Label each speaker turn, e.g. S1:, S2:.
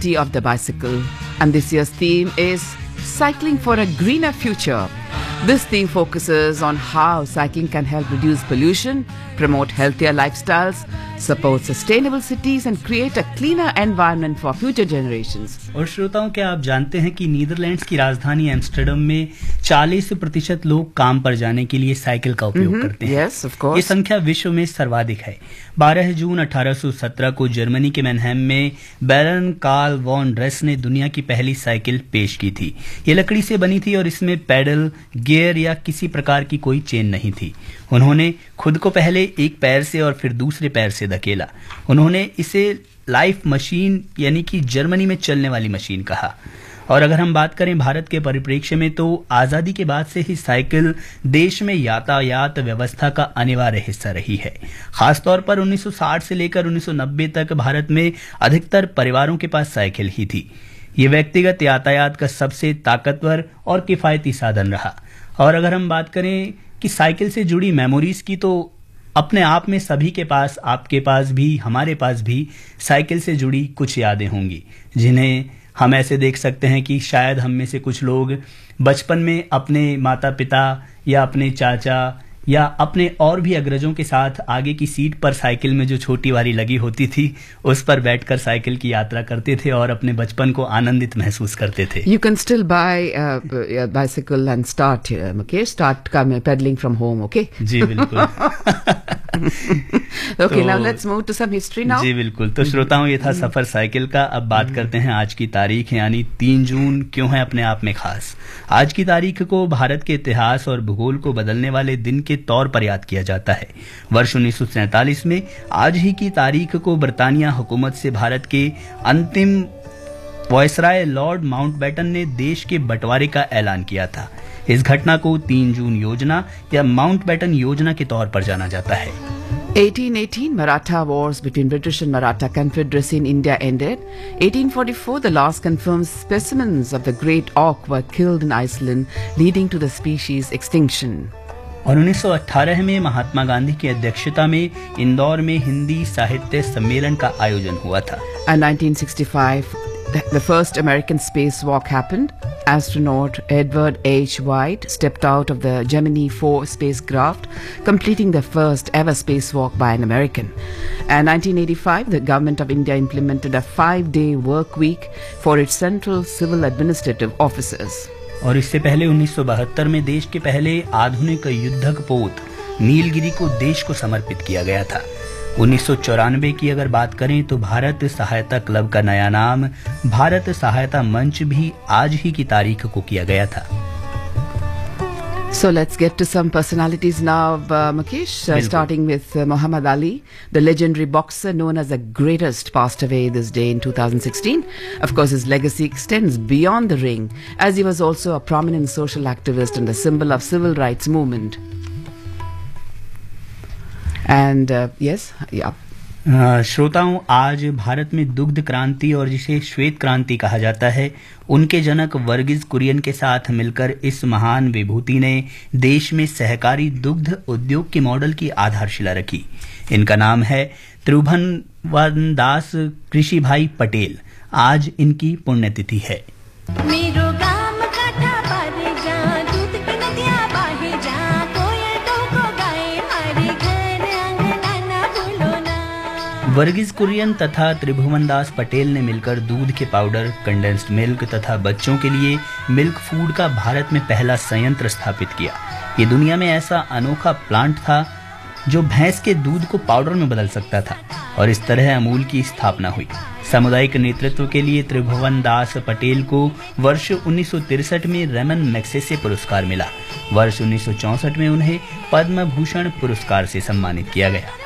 S1: Society of the Bicycle, and this year's theme is Cycling for a Greener Future. This theme focuses on how cycling can help reduce pollution, promote healthier lifestyles, support sustainable cities and create a cleaner environment for future generations.
S2: और श्रोताओं, क्या आप जानते हैं कि Netherlands की राजधानी Amsterdam में 40% लोग काम पर जाने के लिए साइकिल का उपयोग करते हैं।
S1: Yes, of course.
S2: ये संख्या विश्व में सर्वाधिक है। 12 जून 1817 को जर्मनी के मैनहेम में बैरन कार्ल वॉन ड्रेस ने दुनिया की पहली साइकिल पेश की थी। ये लकड़ी से बनी थी और इसमें पैडल, गियर या किसी प्रकार की कोई चेन नहीं थी। उन्होंने खुद को पहले एक पैर से और फिर दूसरे पैर से धकेला। उन्होंने इसे लाइफ मशीन यानी कि जर्मनी में चलने वाली मशीन कहा। और अगर हम बात करें भारत के परिप्रेक्ष्य में, तो आज़ादी के बाद से ही साइकिल देश में यातायात व्यवस्था का अनिवार्य हिस्सा रही है। खासतौर पर 1960 से लेकर 1990 तक भारत में अधिकतर परिवारों के पास साइकिल ही थी। ये व्यक्तिगत यातायात का सबसे ताकतवर और किफायती साधन रहा। और अगर हम बात करें कि साइकिल से जुड़ी मेमोरीज की, तो अपने आप में सभी के पास, आपके पास भी, हमारे पास भी साइकिल से जुड़ी कुछ यादें होंगी, जिन्हें हम ऐसे देख सकते हैं कि शायद हम में से कुछ लोग बचपन में अपने माता पिता या अपने चाचा या अपने और भी अग्रजों के साथ आगे की सीट पर साइकिल में जो छोटी वाली लगी होती थी, उस पर बैठकर साइकिल की यात्रा करते थे और अपने बचपन को आनंदित महसूस करते थे।
S1: You can still buy a bicycle and start, okay? Start pedaling from home, okay?
S2: जी बिल्कुल।
S1: Okay, now let's move to some history now.
S2: जी बिल्कुल। तो श्रोताओं, ये था सफर साइकिल का। अब बात करते हैं आज की तारीख, यानी 3 जून क्यों है अपने आप में खास। आज की तारीख को भारत के इतिहास और भूगोल को बदलने वाले दिन के तौर पर याद किया जाता है। वर्ष 1947 में आज ही की तारीख को ब्रिटानिया हुकूमत से भारत के अंतिम वायसराय लॉर्ड माउंटबेटन ने देश के बंटवारे का ऐलान किया था। इस घटना को 3 जून योजना या माउंटबेटन योजना के तौर पर जाना जाता है।
S1: 1818, Maratha Wars between British and Maratha Confederacy in India ended. 1844, the last confirmed specimens of the great auk were killed in Iceland, leading to the species extinction.
S2: और 1918 में महात्मा गांधी की अध्यक्षता में इंदौर में हिंदी साहित्य सम्मेलन का आयोजन हुआ था।
S1: And 1965, the first American spacewalk happened. Astronaut Edward H. White stepped out of the Gemini 4 spacecraft, completing the first ever spacewalk by an American. And 1985, the government of India implemented a 5-day work week for its central civil administrative officers.
S2: और इससे पहले 1972 में देश के पहले आधुनिक युद्धक पोत नीलगिरी को देश को समर्पित किया गया था। 1994 की अगर बात करें, तो भारत सहायता क्लब का नया नाम भारत सहायता मंच भी आज ही की तारीख को किया गया था।
S1: So let's get to some personalities now, Mukesh, starting with Muhammad Ali, the legendary boxer known as the greatest, passed away this day in 2016. Of course, his legacy extends beyond the ring, as he was also a prominent social activist and the symbol of civil rights movement. And yes, yeah.
S2: श्रोताओं, आज भारत में दुग्ध क्रांति और जिसे श्वेत क्रांति कहा जाता है, उनके जनक वर्गीज कुरियन के साथ मिलकर इस महान विभूति ने देश में सहकारी दुग्ध उद्योग के मॉडल की आधारशिला रखी। इनका नाम है त्रिभुवनदास कृषिभाई पटेल। आज इनकी पुण्यतिथि है। वर्गीज कुरियन तथा त्रिभुवनदास पटेल ने मिलकर दूध के पाउडर, कंडेंस्ड मिल्क तथा बच्चों के लिए मिल्क फूड का भारत में पहला संयंत्र स्थापित किया। ये दुनिया में ऐसा अनोखा प्लांट था जो भैंस के दूध को पाउडर में बदल सकता था, और इस तरह अमूल की स्थापना हुई। सामुदायिक नेतृत्व के लिए त्रिभुवनदास पटेल को वर्ष 1963 में रेमन मैग्सेसे पुरस्कार मिला। वर्ष 1964 में उन्हें पद्म भूषण पुरस्कार से सम्मानित किया गया।